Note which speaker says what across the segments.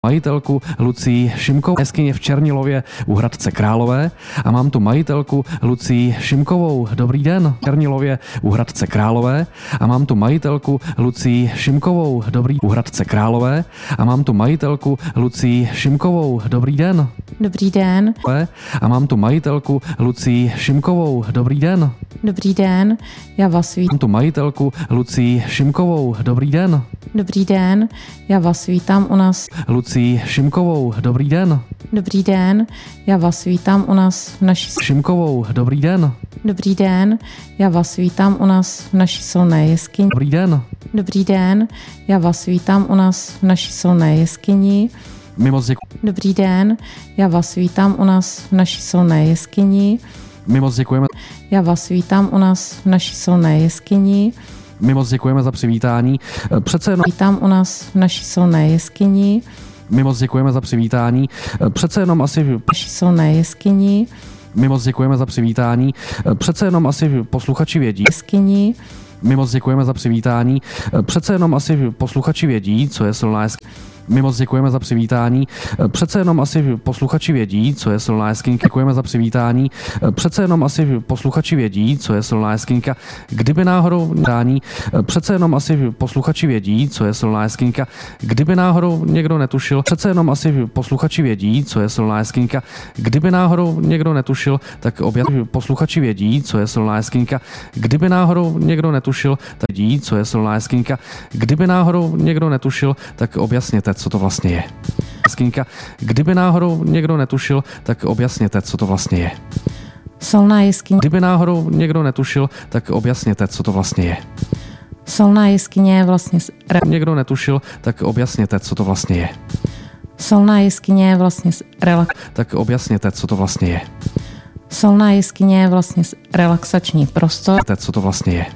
Speaker 1: majitelku Lucii Šimkovou, jeskyně v Černilově u Hradce Králové, a mám tu majitelku Lucii Šimkovou. Dobrý den, v Černilově u Hradce Králové, a mám tu majitelku Lucii Šimkovou. Dobrý u Hradce Králové, a mám tu majitelku Lucii Šimkovou. Dobrý den.
Speaker 2: Dobrý den.
Speaker 1: A mám tu majitelku Lucii Šimkovou. Dobrý den.
Speaker 2: Dobrý den, já vás vítám.
Speaker 1: Mám tu majitelku Lucii Šimkovou. Dobrý den.
Speaker 2: Dobrý den, já vás vítám u nás.
Speaker 1: Lucii Šimkovou. Dobrý den.
Speaker 2: Dobrý den, já vás vítám u nás v naší...
Speaker 1: Šimkovou. Dobrý den.
Speaker 2: Dobrý den, já vás vítám u nás v naší solné jeskyni.
Speaker 1: Dobrý den.
Speaker 2: Dobrý den, já vás vítám u nás v naší solné jeskyni.
Speaker 1: My moc děkujeme.
Speaker 2: Dobrý den, já vás vítám u nás v naší solné jeskyni.
Speaker 1: My moc děkujeme.
Speaker 2: Já vás vítám u nás v naší solné jeskyni.
Speaker 1: My moc děkujeme za přivítání. Přece jenom
Speaker 2: Vítám u nás v naší solné jeskyni.
Speaker 1: my moc děkujeme za přivítání. Přece jenom asi
Speaker 2: Naší solné jeskyni.
Speaker 1: my moc děkujeme za přivítání. Přece jenom asi posluchači vědí.
Speaker 2: Jeskyni.
Speaker 1: My moc děkujeme za přivítání. Přece jenom asi posluchači vědí, co je solná jeskyně. My moc děkujeme za přivítání. Přece jenom asi posluchači vědí, co je solná jeskyňka. Děkujeme za přivítání. Přece jenom asi posluchači vědí, co je solná jeskyňka. Kdyby náhodou dání, přece jenom asi posluchači vědí, co je solná jeskyňka. Kdyby náhodou někdo netušil, přece jenom asi posluchači vědí, co je solná jeskyňka. Kdyby náhodou někdo netušil, tak posluchači vědí, co je solná jeskyňka. Kdyby náhodou někdo netušil, tak vědí, co je solná jeskyňka. Kdyby náhodou někdo netušil, tak objasněte, co to vlastně je. Jeskyňka. Kdyby náhodou někdo netušil, tak objasněte, co to vlastně je.
Speaker 2: Solná jeskyně.
Speaker 1: Kdyby náhodou někdo netušil, tak objasněte, co to vlastně je.
Speaker 2: Solná jeskyně je vlastně...
Speaker 1: Někdo netušil, tak objasněte, co to vlastně je.
Speaker 2: Solná jeskyně je vlastně...
Speaker 1: Tak objasněte, co to vlastně je.
Speaker 2: Solná jeskyně je vlastně relaxační prostor.
Speaker 1: Co to vlastně je.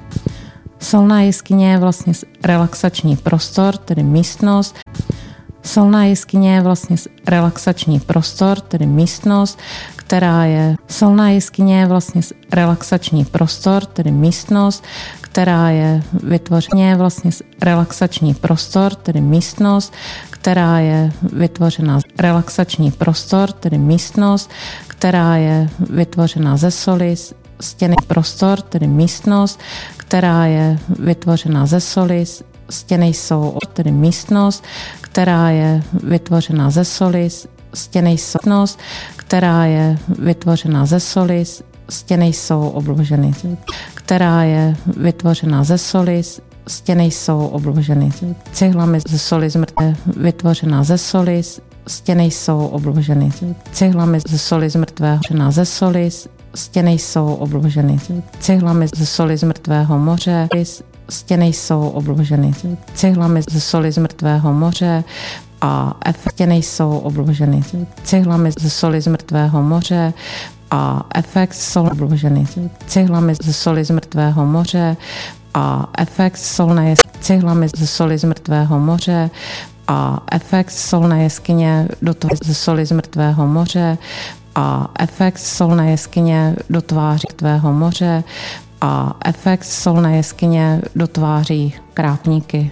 Speaker 2: Solná jeskyně je vlastně relaxační prostor, tedy místnost. Solná jeskyně je vlastně relaxační prostor, tedy místnost, která je... Solná jeskyně je vlastně relaxační prostor, tedy místnost, která je vytvořená vlastně relaxační prostor, tedy místnost, která je vytvořena relaxační prostor, tedy místnost, která je vytvořena ze soli, stěny prostor, tedy místnost, která je vytvořena ze soli, stěny jsou tedy místnost, která je vytvořena ze soli, stěny jsou místnost, která je vytvořena ze soli, stěny jsou obloženy, která je vytvořena ze soli, stěny jsou obloženy cihlami ze soli zmrtvé, vytvořena ze soli, stěny jsou obloženy cihlami ze soli zmrtvého, ze soli, stěny jsou obloženy cihlami ze soli z mrtvého moře, stěny jsou obloženy cihlami ze soli z mrtvého moře a stěny jsou obloženy cihlami ze soli z mrtvého moře a efekt jsou obloženy cihlami ze soli z mrtvého moře a efekt solné cihlami ze soli z mrtvého moře a efekt solné jeskyně do toho ze soli z mrtvého moře a efekt solné jeskyně do tváří tvého moře a efekt solné jeskyně do tváří krápníky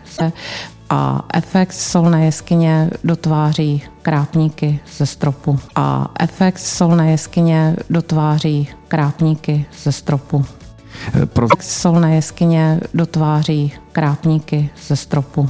Speaker 2: a efekt solné jeskyně do tváří krápníky ze stropu a efekt solné jeskyně do tváří krápníky ze stropu. Efekt solné jeskyně do tváří krápníky ze stropu.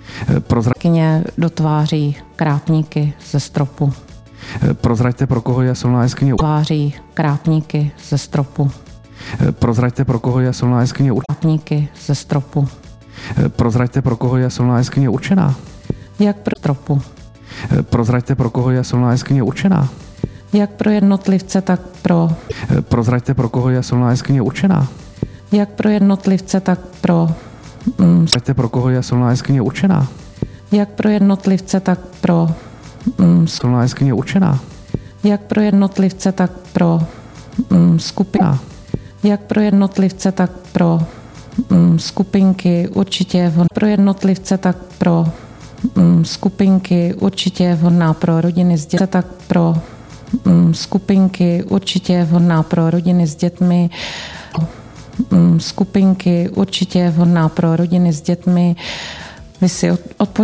Speaker 2: Jeskyně do tváří krápníky ze stropu.
Speaker 1: Prozraďte, pro koho je solná jeskyně.
Speaker 2: Tváří krápníky ze stropu.
Speaker 1: Prozraďte, pro koho je solná jeskyně.
Speaker 2: Krápníky ze stropu.
Speaker 1: Prozraďte, pro koho je solná jeskyně určená.
Speaker 2: Jak pro stropu.
Speaker 1: Prozraďte, pro koho je solná jeskyně určená.
Speaker 2: Jak pro jednotlivce, tak pro...
Speaker 1: Prozraďte, pro koho je solná jeskyně určená.
Speaker 2: Jak pro jednotlivce, tak pro...
Speaker 1: Prozraďte, pro koho je solná jeskyně určená.
Speaker 2: Jak pro jednotlivce, tak pro...
Speaker 1: Solná jeskyně určená.
Speaker 2: Jak pro jednotlivce, tak pro skupina. Jak pro jednotlivce, tak pro skupinky určitě pro jednotlivce, tak pro skupinky určitě vhodná pro rodiny s dětmi, tak pro skupinky určitě vhodná pro rodiny s dětmi, skupinky určitě vhodná pro rodiny s dětmi. Vy si